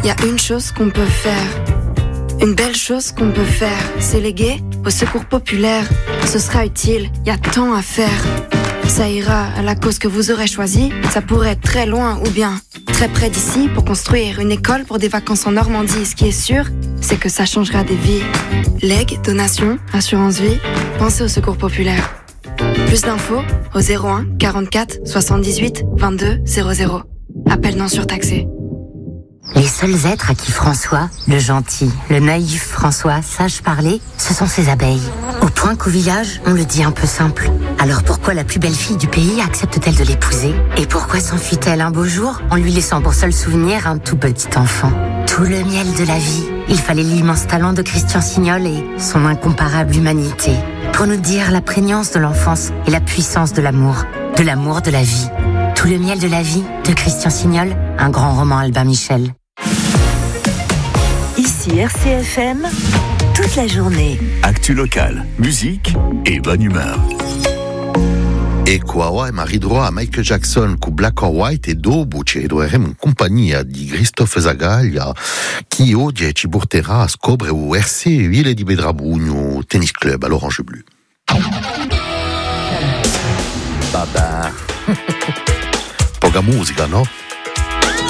y a une chose qu'on peut faire. Une belle chose qu'on peut faire, c'est léguer au secours populaire. Ce sera utile, y a tant à faire. Ça ira à la cause que vous aurez choisie. Ça pourrait être très loin ou bien très près d'ici pour construire une école pour des vacances en Normandie. Ce qui est sûr, c'est que ça changera des vies. Legs, donations, assurance vie, pensez au secours populaire. Plus d'infos au 01 44 78 22 00. Appel non surtaxé. Les seuls êtres à qui François, le gentil, le naïf François, sache parler, ce sont ses abeilles. Au point qu'au village, on le dit un peu simple. Alors pourquoi la plus belle fille du pays accepte-t-elle de l'épouser? Et pourquoi s'enfuit-elle un beau jour en lui laissant pour seul souvenir un tout petit enfant? Tout le miel de la vie. Il fallait l'immense talent de Christian Signol et son incomparable humanité pour nous dire la prégnance de l'enfance et la puissance de l'amour de la vie. Tout le miel de la vie de Christian Signol, un grand roman Albin Michel. Ici RCFM, toute la journée. Actu locale, musique et bonne humeur. E qua arriverò a Michael Jackson con Black or White e dopo ci troveremo in compagnia di Christophe Zagaglia che oggi ci porterà a scoprire il RC Ville di Vedrabugno Tennis Club à l'Orange Bleu. Vabbè. Poca musica, no?